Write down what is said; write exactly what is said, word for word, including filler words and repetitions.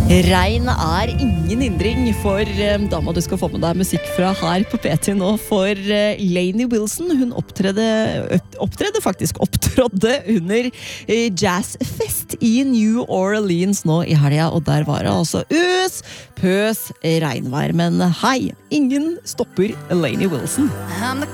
Regn er ingen hindring, for da må du skal få med deg musikk fra her på P T nå, for Lainey Wilson, hun opptredde, opptredde faktisk, opptrådde under jazzfest i New Orleans nå i helga, og der var det altså øs, pøs, regnvær, men hei, ingen stopper Lainey Wilson. I'm the